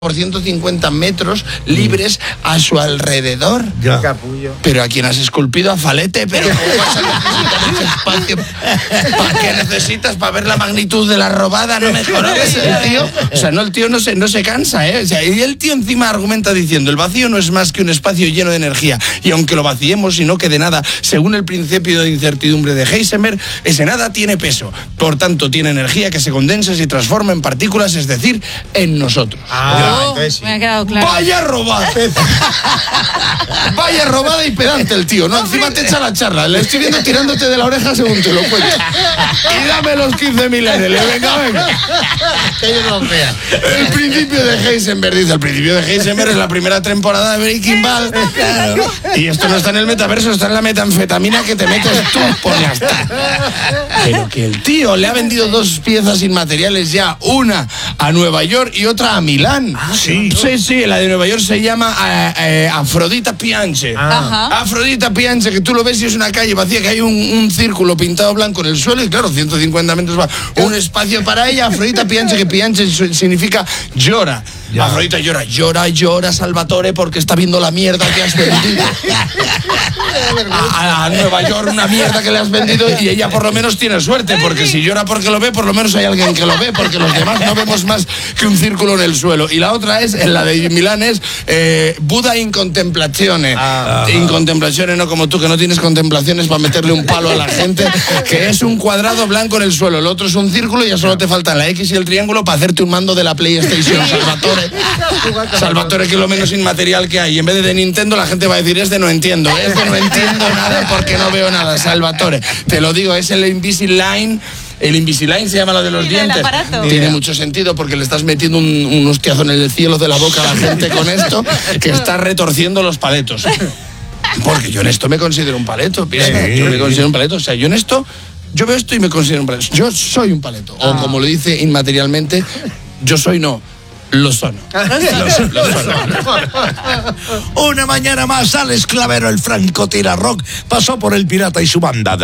por 150 metros libres a su alrededor. Ya. Capullo. Pero a quien has esculpido a Falete, pero ¿cómo vas a necesitar ese espacio? ¿Para qué necesitas? ¿Para ver la magnitud de la robada? No me conoces el tío. O sea, no, el tío no se cansa, ¿eh? O sea, y el tío encima argumenta diciendo: el vacío no es más que un espacio lleno de energía. Y aunque lo vaciemos y no quede nada, según el principio de incertidumbre de Heisenberg, ese nada tiene peso. Por tanto, tiene energía que se condensa y se transforma en partículas, es decir, en nosotros. Entonces sí. Me ha quedado claro. ¡Vaya robada! Vaya robada y pedante el tío, ¿no? Encima te echa la charla. Le estoy viendo tirándote de la oreja según te lo cuento. Y dame los 15.000 LL, venga. Que yo no vea. El principio de Heisenberg, dice. El principio de Heisenberg es la primera temporada de Breaking Bad. Claro. Y esto no está en el metaverso, está en la metanfetamina que te metes tú por ya está. Pero que el tío le ha vendido 2 piezas inmateriales ya, una a Nueva York y otra a Milán. Sí. Sí, la de Nueva York se llama Afrodita Pianche. Ajá. Afrodita Pianche, que tú lo ves y es una calle vacía, que hay un círculo pintado blanco en el suelo y claro, 150 metros va un espacio para ella. Afrodita Pianche, que Pianche significa llora. Ya. Afrodita llora, Salvatore, porque está viendo la mierda que has vendido. A Nueva York, una mierda que le has vendido, y ella por lo menos tiene suerte, porque si llora porque lo ve, por lo menos hay alguien que lo ve, porque los demás no vemos más que un círculo en el suelo. Y la otra es, en la de Milán es Buda in contemplazione. In contemplazione, no como tú, que no tienes contemplaciones para meterle un palo a la gente, que es un cuadrado blanco en el suelo. El otro es un círculo y ya solo te faltan la X y el triángulo para hacerte un mando de la PlayStation, Salvatore, que es lo menos inmaterial que hay. Y en vez de Nintendo, la gente va a decir: es de no entiendo nada porque no veo nada, Salvatore. Te lo digo, es el Invisalign. El Invisalign se llama la de los dientes. aparato. Tiene mucho sentido porque le estás metiendo un hostiazo en el cielo de la boca a la gente con esto, que está retorciendo los paletos. Porque yo en esto me considero un paleto, piensa. Yo me considero un paleto. O sea, yo en esto, yo veo esto y me considero un paleto. Yo soy un paleto. O como lo dice inmaterialmente, yo soy no. Lo son. Una mañana más, Alex Clavero, el francotirador rock, pasó por El Pirata y su banda.